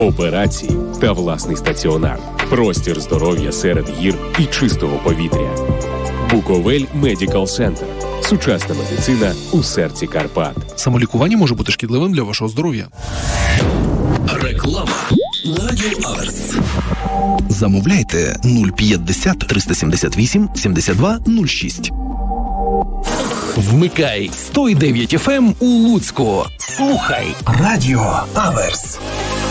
операції та власний стаціонар, простір здоров'я серед гір і чистого повітря. Буковель Медикал Центр. Сучасна медицина у серці Карпат. Самолікування може бути шкідливим для вашого здоров'я. Реклама на Радіо Аверс. Замовляйте 050 378 72 06. Вмикай 109 FM у Луцьку. Слухай Радіо Аверс.